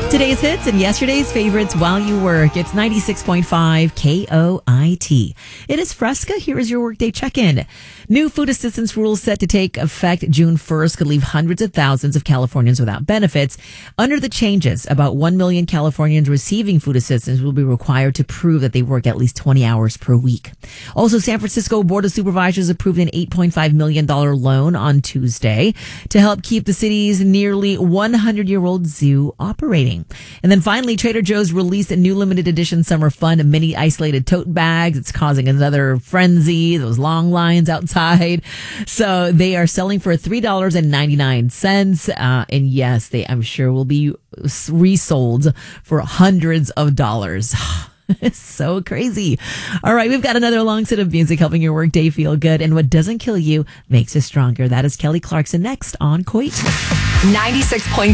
Today's hits and yesterday's favorites while you work. It's 96.5 KOIT. It is Fresca. Here is your workday check-in. New food assistance rules set to take effect June 1st could leave hundreds of thousands of Californians without benefits. Under the changes, about 1 million Californians receiving food assistance will be required to prove that they work at least 20 hours per week. Also, San Francisco Board of Supervisors approved an $8.5 million loan on Tuesday to help keep the city's nearly 100-year-old zoo operating. And then finally, Trader Joe's released a new limited edition summer fun mini isolated tote bags. It's causing another frenzy, those long lines outside. So they are selling for $3.99. And yes, they, I'm sure, will be resold for hundreds of dollars. It's so crazy. All right, we've got another long set of music helping your workday feel good. And what doesn't kill you makes you stronger. That is Kelly Clarkson next on Coit. 96.5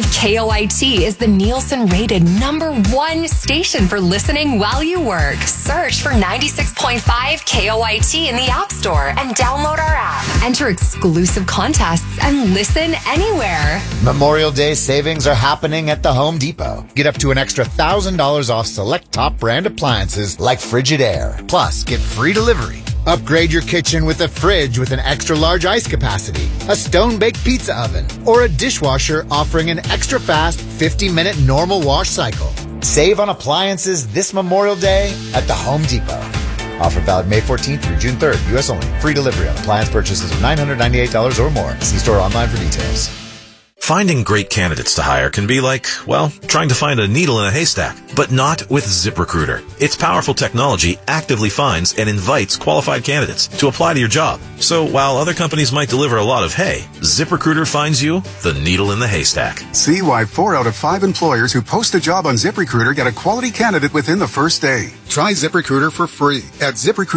KOIT is the Nielsen rated #1 station for listening while you work. Search for 96.5 KOIT in the App Store and download our app. Enter exclusive contests and listen anywhere. Memorial Day savings are happening at the Home Depot. Get up to an extra $1,000 off select top brand appliances like Frigidaire. Plus, get free delivery. Upgrade your kitchen with a fridge with an extra large ice capacity, a stone-baked pizza oven, or a dishwasher offering an extra fast 50-minute normal wash cycle. Save on appliances this Memorial Day at the Home Depot. Offer valid May 14th through June 3rd, U.S. only. Free delivery on appliance purchases of $998 or more. See store online for details. Finding great candidates to hire can be like, well, trying to find a needle in a haystack, but not with ZipRecruiter. Its powerful technology actively finds and invites qualified candidates to apply to your job. So while other companies might deliver a lot of hay, ZipRecruiter finds you the needle in the haystack. See why 4 out of 5 employers who post a job on ZipRecruiter get a quality candidate within the first day. Try ZipRecruiter for free at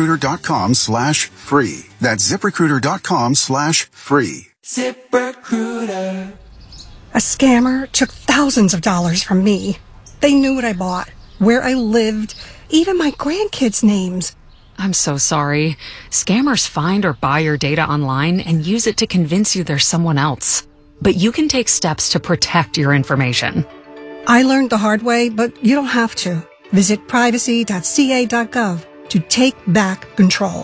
ZipRecruiter.com/free. That's ZipRecruiter.com/free. ZipRecruiter. A scammer took thousands of dollars from me. They knew what I bought, where I lived, even my grandkids' names. I'm so sorry. Scammers find or buy your data online and use it to convince you they're someone else. But you can take steps to protect your information. I learned the hard way, but you don't have to. Visit privacy.ca.gov to take back control.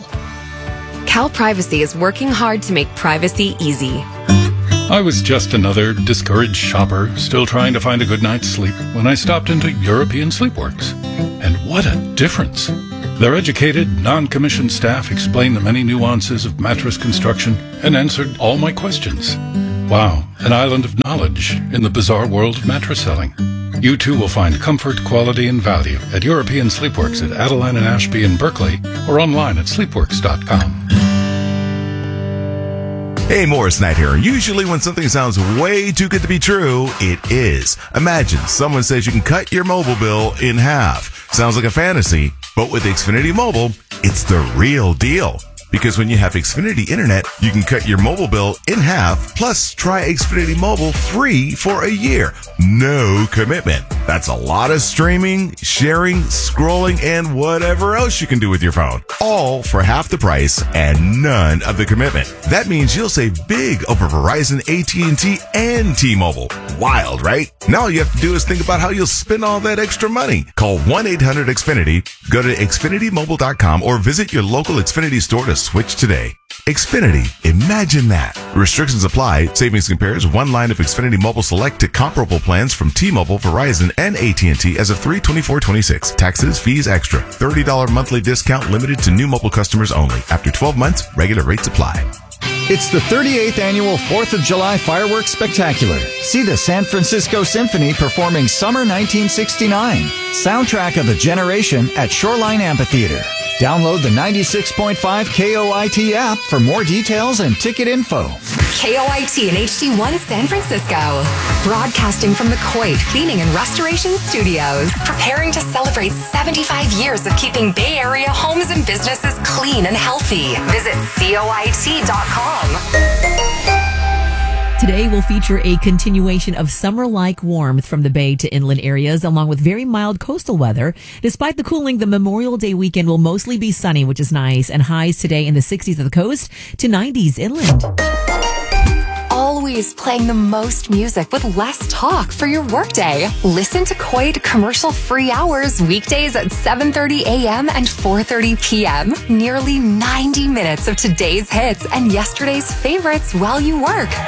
Cal Privacy is working hard to make privacy easy. I was just another discouraged shopper, still trying to find a good night's sleep, when I stopped into European Sleepworks. And what a difference! Their educated, non-commissioned staff explained the many nuances of mattress construction and answered all my questions. Wow, an island of knowledge in the bizarre world of mattress selling. You too will find comfort, quality, and value at European Sleepworks at Adeline and Ashby in Berkeley or online at sleepworks.com. Hey, Morris Knight here. Usually when something sounds way too good to be true, it is. Imagine someone says you can cut your mobile bill in half. Sounds like a fantasy, but with Xfinity Mobile, it's the real deal. Because when you have Xfinity Internet, you can cut your mobile bill in half, plus try Xfinity Mobile free for a year. No commitment. That's a lot of streaming, sharing, scrolling, and whatever else you can do with your phone. All for half the price and none of the commitment. That means you'll save big over Verizon, AT&T, and T-Mobile. Wild, right? Now all you have to do is think about how you'll spend all that extra money. Call 1-800-XFINITY, go to XfinityMobile.com, or visit your local Xfinity store to switch today. Xfinity. Imagine that. Restrictions apply. Savings compares one line of Xfinity Mobile Select to comparable plans from T-Mobile, Verizon, and AT&T as of 3/24/26. Taxes, fees extra. $30 monthly discount limited to new mobile customers only. After 12 months, regular rates apply. It's the 38th annual 4th of July Fireworks Spectacular. See the San Francisco Symphony performing Summer 1969, soundtrack of a generation at Shoreline Amphitheater. Download the 96.5 KOIT app for more details and ticket info. KOIT and HD1 San Francisco. Broadcasting from the Coit Cleaning and Restoration Studios. Preparing to celebrate 75 years of keeping Bay Area homes and businesses clean and healthy. Visit COIT.com. Today will feature a continuation of summer-like warmth from the Bay to inland areas, along with very mild coastal weather. Despite the cooling, the Memorial Day weekend will mostly be sunny, which is nice, and highs today in the 60s at the coast to 90s inland. All always playing the most music with less talk for your workday. Listen to Coit commercial-free hours weekdays at 7:30 a.m. and 4:30 p.m. Nearly 90 minutes of today's hits and yesterday's favorites while you work.